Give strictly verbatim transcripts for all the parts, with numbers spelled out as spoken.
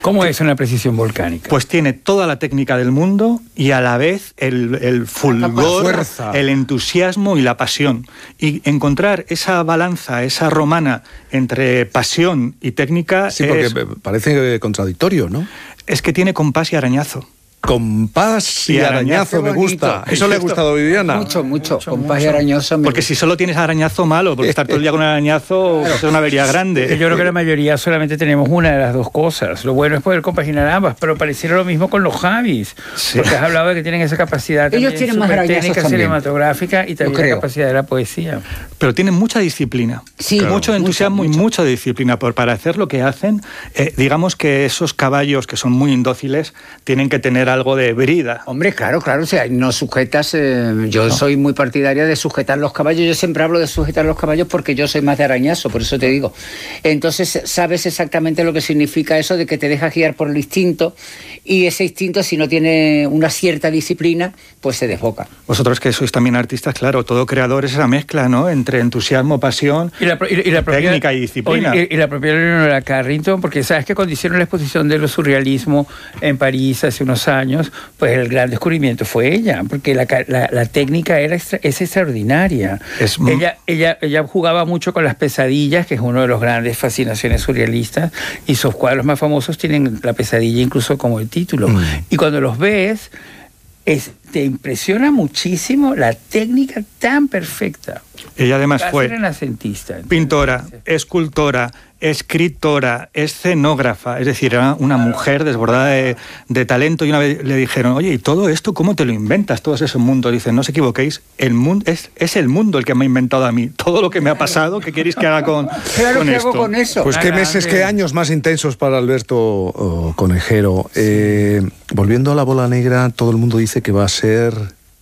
¿Cómo es una precisión volcánica? Pues tiene toda la técnica del mundo y a la vez el, el fulgor, el entusiasmo y la pasión. Y encontrar esa balanza, esa romana entre pasión y técnica... Sí, porque es, parece contradictorio, ¿no? Es que tiene compás y arañazo. Compás y, y arañazo, arañazo me gusta. ¿Eso le ha gustado a Viviana? Mucho, mucho. mucho compás mucho. y arañazo. Me porque gusta. Si solo tienes arañazo, malo, porque estar todo el día con un arañazo claro. Es una avería grande. Yo creo que la mayoría solamente tenemos una de las dos cosas. Lo bueno es poder compaginar ambas, pero pareciera lo mismo con los Javis. Sí. Porque has hablado de que tienen esa capacidad Ellos tienen más técnica cinematográfica y también la capacidad de la poesía. Pero tienen mucha disciplina. Sí, claro. Mucho entusiasmo mucha, y mucha disciplina por, para hacer lo que hacen. Eh, digamos que esos caballos que son muy indóciles tienen que tener algo de brida. Hombre, claro, claro, o sea, no sujetas, eh, yo no. soy muy partidaria de sujetar los caballos, yo siempre hablo de sujetar los caballos porque yo soy más de arañazo, por eso te digo. Entonces sabes exactamente lo que significa eso de que te dejas guiar por el instinto y ese instinto, si no tiene una cierta disciplina, pues se desboca. Vosotros que sois también artistas, claro, todo creador es esa mezcla, ¿no?, entre entusiasmo, pasión, y la, y, y la propia, técnica y disciplina. Y, y la propia Leonora Carrington, porque sabes que cuando hicieron la exposición de lo surrealismo en París hace unos años, pues el gran descubrimiento fue ella, porque la, la, la técnica era extra, es extraordinaria. Es ella, ella, ella jugaba mucho con las pesadillas, que es uno de los grandes fascinaciones surrealistas, y sus cuadros más famosos tienen la pesadilla incluso como el título. Mm. Y cuando los ves, es, te impresiona muchísimo la técnica tan perfecta. Ella además fue renacentista, pintora, escultora, escritora, escenógrafa, es decir, era una mujer desbordada de, de talento, y una vez le dijeron, oye, ¿y todo esto cómo te lo inventas, todos esos mundos? Dicen, no os equivoquéis, el mundo es, es el mundo el que me ha inventado a mí, todo lo que me ha pasado, ¿qué queréis que haga con, claro, con ¿qué esto? hago con eso? Pues qué meses, qué años más intensos para Alberto oh, Conejero. Sí. Eh, volviendo a La Bola Negra, todo el mundo dice que va a ser,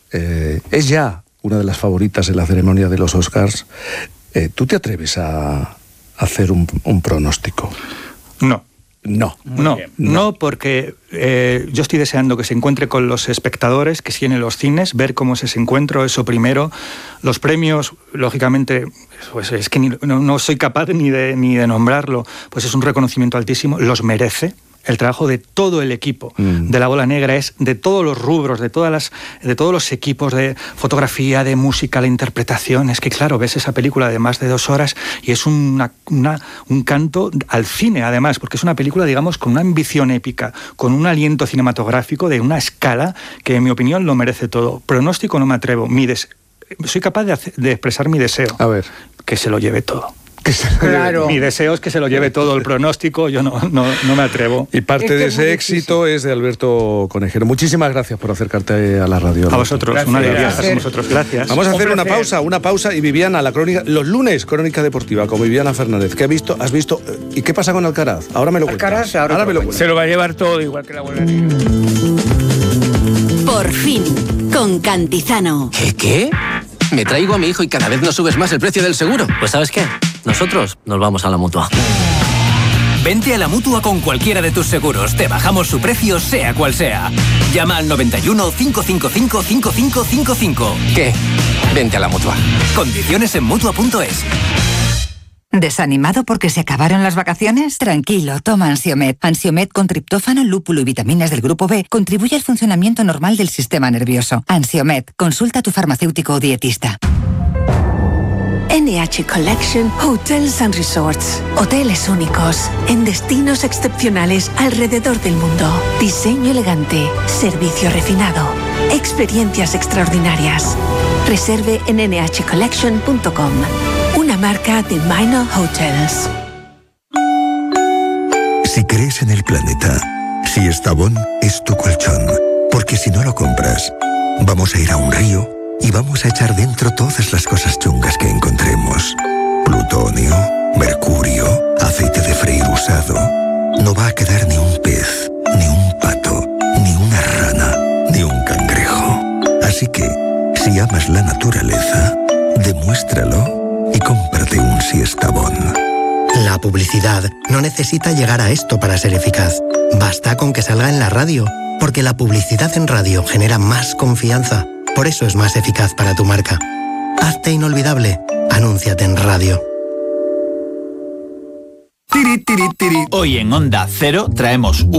eh, es ya una de las favoritas en la ceremonia de los Oscars. Eh, ¿Tú te atreves a hacer un, un pronóstico? No. No. No, bien, no, no, porque eh, yo estoy deseando que se encuentre con los espectadores, que siguen en los cines, ver cómo es ese encuentro, eso primero. Los premios, lógicamente, pues es que ni, no, no soy capaz ni de, ni de nombrarlo, pues es un reconocimiento altísimo, los merece. El trabajo de todo el equipo mm. de La Bola Negra es de todos los rubros, de todas las, de todos los equipos de fotografía, de música, de interpretación. Es que claro, ves esa película de más de dos horas y es una, una, un canto al cine, además, porque es una película, digamos, con una ambición épica, con un aliento cinematográfico de una escala que, en mi opinión, lo merece todo. Pronóstico no me atrevo. Mi des- soy capaz de, hacer, de expresar mi deseo. A ver. Que se lo lleve todo. Claro. Mi deseo es que se lo lleve todo. El pronóstico yo no, no, no me atrevo. Y parte es que de es ese éxito es de Alberto Conejero. Muchísimas gracias por acercarte a la radio, Alberto. A vosotros, gracias. una alegría estar con vosotros. Gracias. Vamos a hacer Un una placer. pausa, una pausa y Viviana, la crónica, los lunes, Crónica Deportiva con Viviana Fernández. ¿Qué has visto? ¿Has visto? ¿Y qué pasa con Alcaraz? Ahora me lo cuentas. Alcaraz, ahora ahora te me lo lo cuentas. Se lo va a llevar todo, igual que La Bola Negra. Por fin, con Cantizano. ¿Qué, qué? Me traigo a mi hijo y cada vez nos subes más el precio del seguro. Pues ¿sabes qué? Nosotros nos vamos a la Mutua. Vente a la Mutua con cualquiera de tus seguros. Te bajamos su precio, sea cual sea. Llama al noventa y uno, cinco cinco cinco, cinco cinco cinco cinco. ¿Qué? Vente a la Mutua. Condiciones en Mutua punto es. ¿Desanimado porque se acabaron las vacaciones? Tranquilo, toma Ansiomed. Ansiomed con triptófano, lúpulo y vitaminas del grupo B contribuye al funcionamiento normal del sistema nervioso. Ansiomed, consulta a tu farmacéutico o dietista. N H Collection Hotels and Resorts. Hoteles únicos, en destinos excepcionales alrededor del mundo. Diseño elegante, servicio refinado, experiencias extraordinarias. Reserve en ene hache collection punto com. Una marca de Minor Hotels. Si crees en el planeta, Siestabón es tu colchón. Porque si no lo compras, vamos a ir a un río y vamos a echar dentro todas las cosas chungas que encontremos. Plutonio, mercurio, aceite de freír usado. No va a quedar ni un pez, ni un pato, ni una rana, ni un cangrejo. Así que, si amas la naturaleza, demuéstralo y cómprate un Siestabón. La publicidad no necesita llegar a esto para ser eficaz. Basta con que salga en la radio, porque la publicidad en radio genera más confianza. Por eso es más eficaz para tu marca. Hazte inolvidable. Anúnciate en radio. Tiri, tiri, tiri. Hoy en Onda Cero traemos